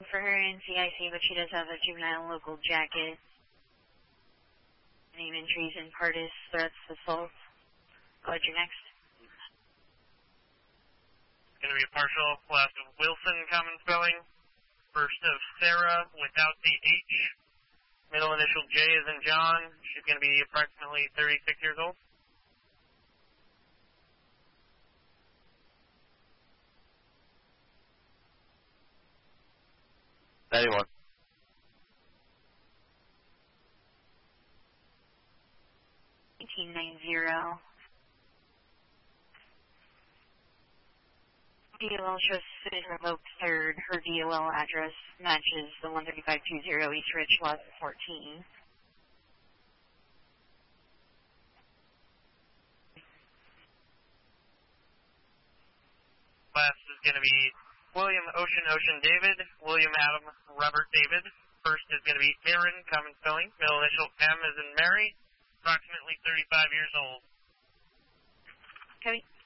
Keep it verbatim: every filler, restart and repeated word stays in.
for her in C I C, but she does have a juvenile local jacket. Name injuries and Pardis, threats, assault. Go ahead, you're next. It's going to be a partial. Last of Wilson, common spelling. First of Sarah, without the H. Middle initial J as in John. She's going to be approximately thirty-six years old. ninety-one. eighteen ninety. D O L shows is revoked third. Her D O L address matches the one thirty-five twenty East Ridge, lot fourteen. Last is going to be William Ocean Ocean David, William Adam Robert David. First is going to be Aaron, common spelling. Middle initial M as in Mary, approximately thirty-five years old. Copy.